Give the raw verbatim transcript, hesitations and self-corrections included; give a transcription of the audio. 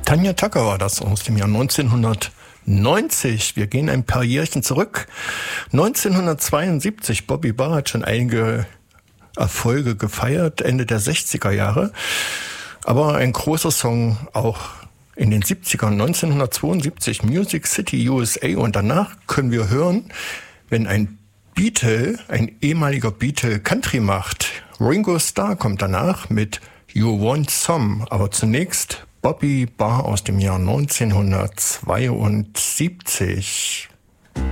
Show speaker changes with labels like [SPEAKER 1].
[SPEAKER 1] Tanya Tucker war das aus dem Jahr neunzehnhundertneunzig. Wir gehen ein paar Jährchen zurück. neunzehnhundertzweiundsiebzig, Bobby Barr hat schon einige Erfolge gefeiert, Ende der sechziger Jahre. Aber ein großer Song auch in den siebzigern, neunzehnhundertzweiundsiebzig, Music City U S A. Und danach können wir hören, wenn ein Beatle, ein ehemaliger Beatle Country macht. Ringo Starr kommt danach mit You Want Some. Aber zunächst Bobby Barr aus dem Jahr neunzehnhundertzweiundsiebzig.